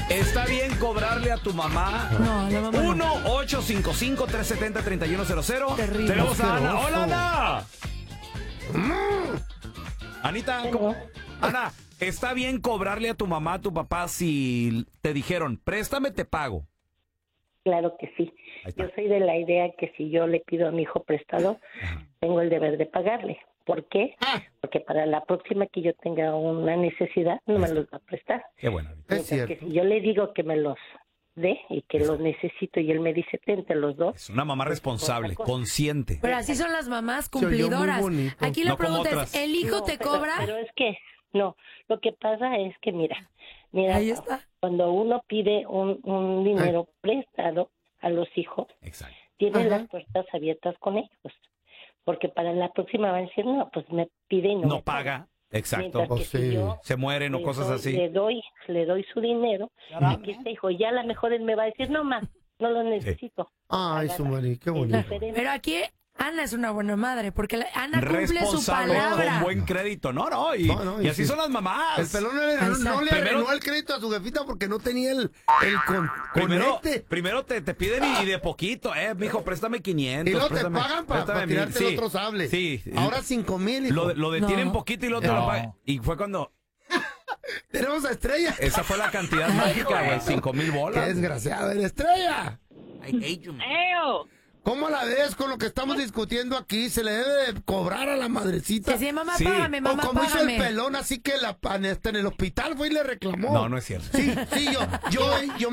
¿Está bien cobrarle a tu mamá? No, a la mamá no. 1-855-370-3100. Terrible. Tenemos a Ana. Asqueroso. ¡Hola, Ana! Anita, Bueno. Ana, ¿está bien cobrarle a tu mamá, a tu papá si te dijeron, préstame, te pago? Claro que sí. Ahí está. Yo soy de la idea que si yo le pido a mi hijo prestado, tengo el deber de pagarle. ¿Por qué? Porque para la próxima que yo tenga una necesidad, no me los va a prestar. Qué bueno. Anita. Es Mientras que cierto. si yo le digo que me los dé y que los necesito y él me dice, te los dos. Es una mamá responsable, otra cosa. consciente. Pero así son las mamás Se oyó muy cumplidoras. bonito. Aquí la No como pregunta otras. es, ¿el hijo No, te pero- cobra? Pero es que, no, lo que pasa es que, mira, Ahí está. cuando uno pide un dinero prestado a los hijos, Exacto. tiene Ajá. las puertas abiertas con ellos. Porque para la próxima va a decir, no, pues me pide y no No me paga. Exacto. Mientras que Oh, si sí. yo Se mueren o le cosas doy- así. Le doy su dinero, aquí está, hijo, ya a lo mejor él me va a decir, no más, no lo necesito. Ay, su Mari, qué Es bonito. diferente. Pero aquí Ana es una buena madre, porque Ana cumple su Responsable, palabra. con buen crédito. No, y No, y y así sí. son las mamás. El pelón no Ahí está. le Primero- arregló el crédito a su jefita porque no tenía el conecte. Primero te piden y de poquito, mijo, préstame 500. Y luego te préstame- pagan para préstame tirarte 1000. el otro sable. Sí. Ahora 5,000. hijo. Lo detienen No. poquito y lo otro No. lo pagan. Y fue cuando Tenemos a Estrella. esa fue la cantidad mágica, güey, 5,000 Qué bolas. desgraciado, eres Estrella. ¡Eo! ¿Cómo la ves con lo que estamos discutiendo aquí? ¿Se le debe de cobrar a la madrecita? Que sí, mamá, Sí. págame, O mamá, como hizo págame. el pelón, así que hasta en el hospital fue y le reclamó. No, no es cierto. Sí, yo